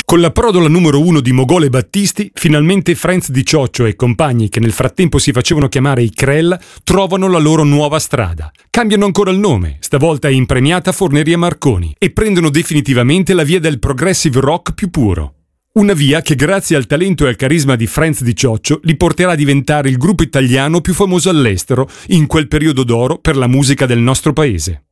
Con la prodola numero 1 di Mogol e Battisti, finalmente Franz Di Cioccio e compagni, che nel frattempo si facevano chiamare i Krell, trovano la loro nuova strada. Cambiano ancora il nome, stavolta è impremiata Forneria Marconi, e prendono definitivamente la via del progressive rock più puro. Una via che grazie al talento e al carisma di Franz Di Cioccio li porterà a diventare il gruppo italiano più famoso all'estero in quel periodo d'oro per la musica del nostro paese.